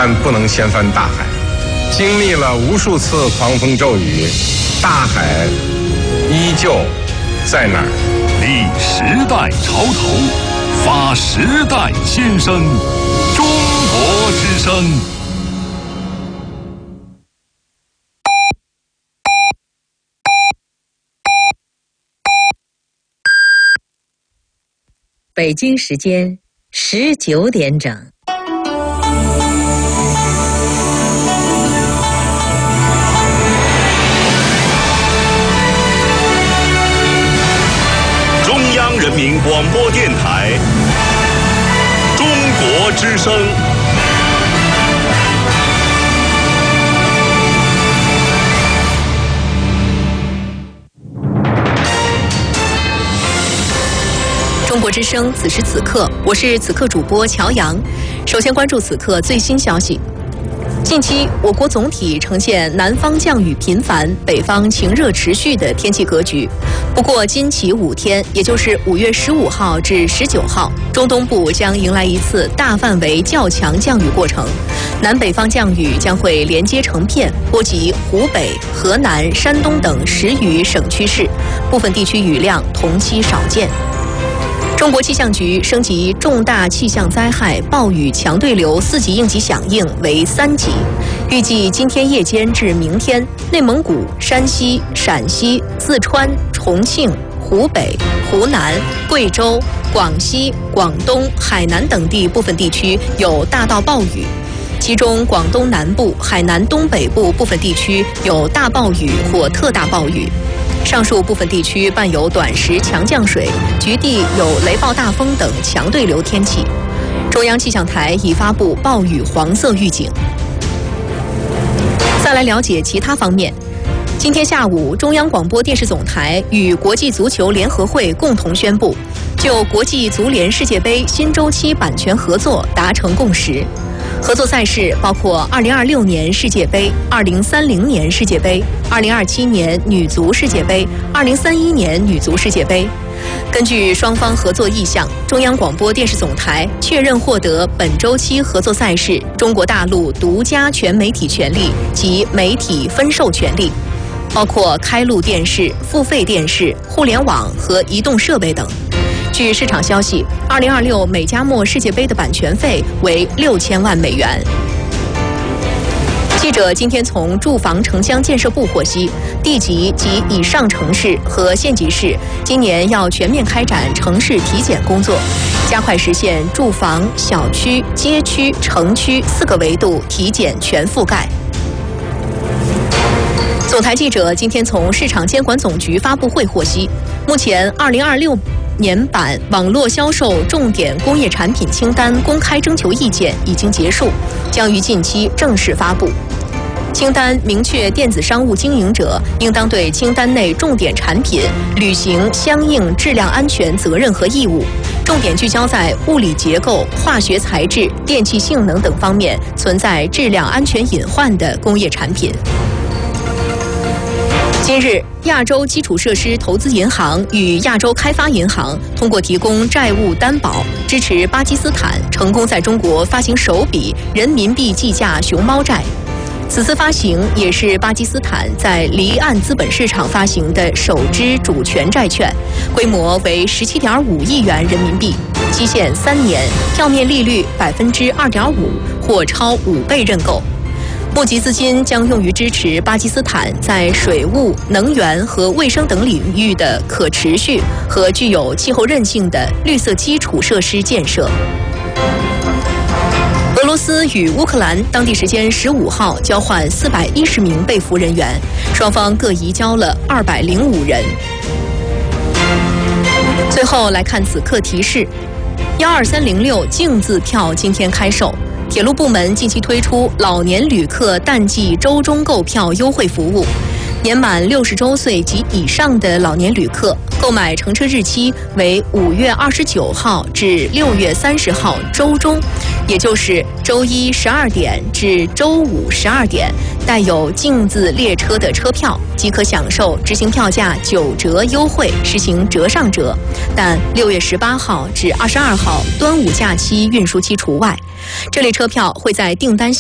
但不能掀翻大海。经历了无数次狂风骤雨，大海依旧在那儿。 立时代潮头，发时代先声，中国之声。 北京时间19点整。 中央人民广播电台，中国之声。 中国之声，此时此刻，我是此刻主播乔阳。首先关注此刻最新消息。近期，我国总体呈现南方降雨频繁、北方晴热持续的天气格局。不过，今起5天，也就是5月15号至19号，中东部将迎来一次大范围较强降雨过程，南北方降雨将会连接成片，波及湖北、河南、山东等10余省区市，部分地区雨量同期少见。中国气象局升级重大气象灾害暴雨强对流4级应急响应为3级，预计今天夜间至明天，内蒙古、山西、陕西、四川、重庆、湖北、湖南、贵州、广西、广东、海南等地部分地区有大到暴雨，其中广东南部、海南东北部部分地区有大暴雨或特大暴雨。上述部分地区伴有短时强降水，局地有雷暴大风等强对流天气。中央气象台已发布暴雨黄色预警。再来了解其他方面。今天下午，中央广播电视总台与国际足球联合会共同宣布，就国际足联世界杯新周期版权合作达成共识。合作赛事包括2026年世界杯、2030年世界杯、2027年女足世界杯、2031年女足世界杯。根据双方合作意向，中央广播电视总台确认获得本周期合作赛事中国大陆独家全媒体权利及媒体分授权利，包括开路电视、付费电视、互联网和移动设备等。据市场消息，2026美加墨世界杯的版权费为6000万美元。记者今天从住房城乡建设部获悉，地级及以上城市和县级市今年要全面开展城市体检工作，加快实现住房、小区、街区、城区4个维度体检全覆盖。总台记者今天从市场监管总局发布会获悉，目前2026年版网络销售重点工业产品清单公开征求意见已经结束，将于近期正式发布。清单明确电子商务经营者应当对清单内重点产品履行相应质量安全责任和义务，重点聚焦在物理结构、化学材质、电气性能等方面存在质量安全隐患的工业产品。今日，亚洲基础设施投资银行与亚洲开发银行通过提供债务担保，支持巴基斯坦成功在中国发行首笔人民币计价熊猫债。此次发行也是巴基斯坦在离岸资本市场发行的首支主权债券，规模为17.5亿元人民币，期限3年，票面利率2.5%，或超5倍认购。募集资金将用于支持巴基斯坦在水务、能源和卫生等领域的可持续和具有气候韧性的绿色基础设施建设。俄罗斯与乌克兰当地时间15号交换410名被俘人员，双方各移交了205人。最后来看此刻提示：12306净字票今天开售。铁路部门近期推出老年旅客淡季周中购票优惠服务，年满60周岁及以上的老年旅客购买乘车日期为5月29号至6月30号周中，也就是周一12点至周五12点，带有净字列车的车票即可享受执行票价9折优惠，实行折上折，但6月18号至22号端午假期运输期除外。这类车票会在订单